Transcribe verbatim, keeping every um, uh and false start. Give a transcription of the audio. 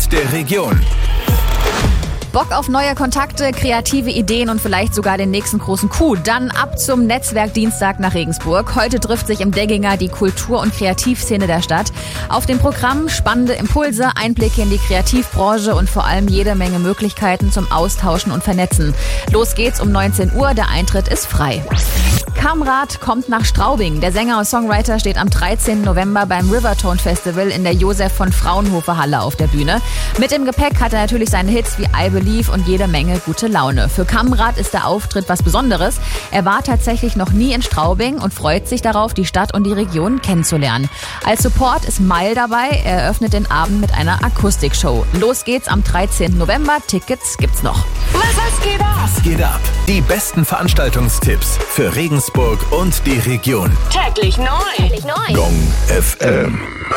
und der Region. Bock auf neue Kontakte, kreative Ideen und vielleicht sogar den nächsten großen Coup? Dann ab zum Netzwerkdienstag nach Regensburg. Heute trifft sich im Degginger die Kultur- und Kreativszene der Stadt. Auf dem Programm spannende Impulse, Einblicke in die Kreativbranche und vor allem jede Menge Möglichkeiten zum Austauschen und Vernetzen. Los geht's um neunzehn Uhr, der Eintritt ist frei. Kamrat kommt nach Straubing. Der Sänger und Songwriter steht am dreizehnten November beim Rivertone Festival in der Josef von Fraunhofer Halle auf der Bühne. Mit im Gepäck hat er natürlich seine Hits wie I Believe und jede Menge gute Laune. Für Kamrat ist der Auftritt was Besonderes. Er war tatsächlich noch nie in Straubing und freut sich darauf, die Stadt und die Region kennenzulernen. Als Support ist Mile dabei. Er eröffnet den Abend mit einer Akustikshow. Los geht's am dreizehnten November. Tickets gibt's noch. Was, was geht ab? Was geht ab? Die besten Veranstaltungstipps für Regensburg und die Region. Täglich neu. Täglich neu. Gong F M.